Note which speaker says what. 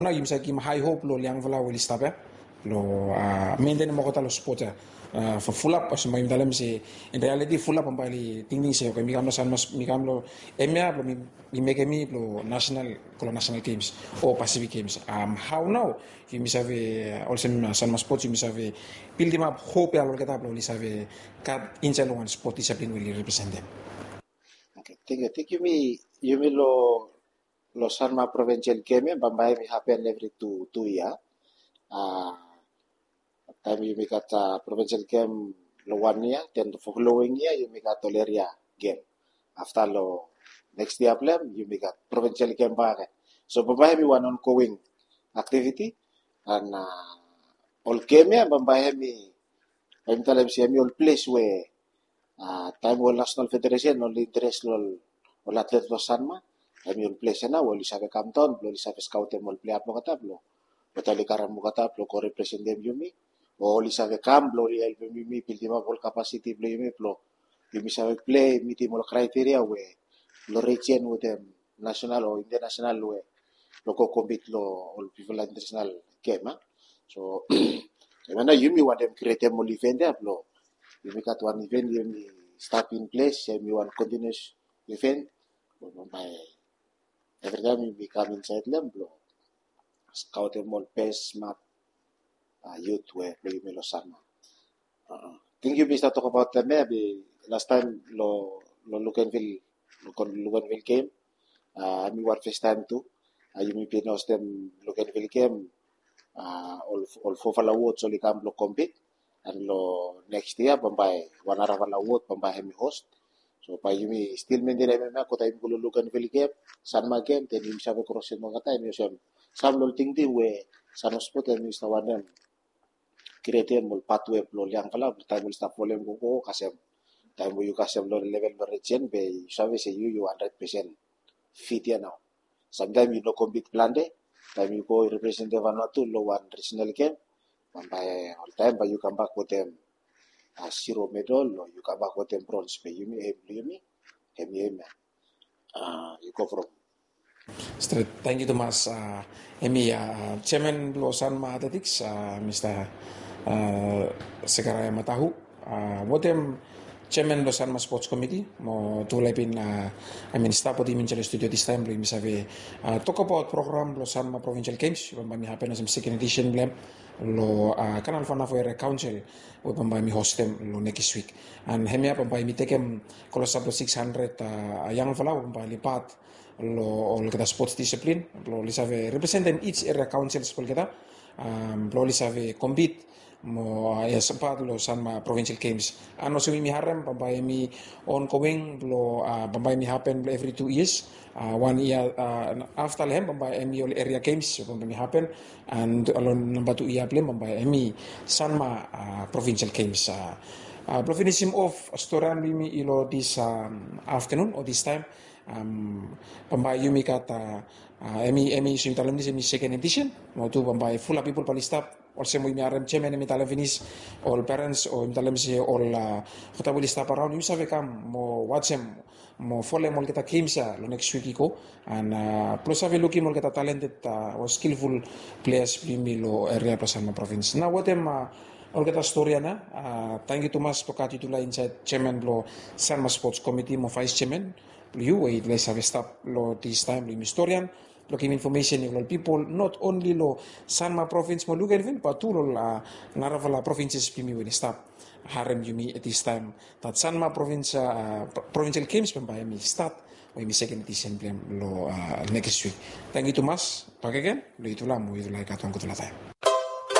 Speaker 1: na yung sa kim high hope lo liang vala wili stape lo maintain mo ko talo sport for full up as may dalam si in reality full up ang bali tingning siya kay mikam san mas mikam lo emya lo mi make mi lo national games o Pacific games how now yung misave also san mas sport yung misave build him up hope ya lo kita lo lisave kat incha lo sport discipline will represent them.
Speaker 2: Okay, thank you mi lo Sarma provincial game bambay mi happen every two year. Time you make provincial game lo 1 year, then the following year you make Toleria game. After lo next year plan you make provincial game back. So bambay mi one ongoing activity and all game ya bambay mi I'm telling you all place where time all national federation all interest all atlet lo Sanma I'm all place na all isa Campton lo isa scout all play up mo katablo batali karam mo katablo ko represent them yumi o isa camp lo help mi piltima ball capacity play mi plo yumi sa play miti mo criteria we lo region with them national or international we lo ko compete lo all people international game so mana yumi want them create mo event lo yumi kat one event yumi start in place yumi one continuous event by every time you become inside them lo scout them all pace map youth where play yumi lo Sanma think you bisa talk about them last time lo Luganville game mi one first time too yumi pinos them Luganville game all Fofala Award so likam lo compete and lo next year bambay Wanaravala Award bambay mi host so pa yumi still maintain MMA ko tayo kululugan Luganville game Sanma game then yumi sabi cross mo kata yumi sam lo tingdi we San sport yumi sa wanem create mo pathway lo liang kala tayo mo stop volem ko kasem tayo mo yu kasem lo level lo region be sabi se you 100% fit ya now sometimes you no compete plan de time you go represent Vanuatu lo one regional game bambay all time but you come back with them zero medal or you come back with them bronze but you go from
Speaker 1: Straight. Thank you Thomas Emi chairman lo Sanma Athletics Mr. Sekaraya Matahu modem chairman lo Sanma Sports Committee mo tulay pin staff po di minchal studio this time lo misave talk about program lo Sanma Provincial Games bambami happen as second edition blem lo kanal fana for council we bambami host them lo next week and hemia bambami tekem kolosab lo 600 yang fala bambami pat lo kita sports discipline lo lisave represent them each area councils pol kita lo lisave compete mo sempat lo Sanma Provincial Games ano sumi mi harem pambai mi ongoing lo pambai mi happen every 2 years 1 year after lehem pambai mi all area games pambai mi happen and alon number 2 year play pambai mi Sanma Provincial Games provincial of storan mi ilo this afternoon or this time pambai yumi kata emi sim talam ni semi second edition mo tu pambai full people palistap also mo imiarem chairman mi talam finis all parents o mi talam si all khatabuli staff around you save kam mo watchem mo follow mo kita kimsa lo next week ko and plus ave looking mo kita talented or skillful players mi lo area Sanma province now what em all kita story na thank you Thomas pokati tula inside chairman lo Sanma Sports Committee mo vice chairman you wait let's have a stop lo this time lo historian looking information of people not only lo Sanma province mo Luganville but to lo naravala provinces pimi when stop harem yumi at this time that Sanma province provincial games pambay mi start o mi second edition plan lo next week thank you Thomas pag again lo itulah mo itulah katong ko tayo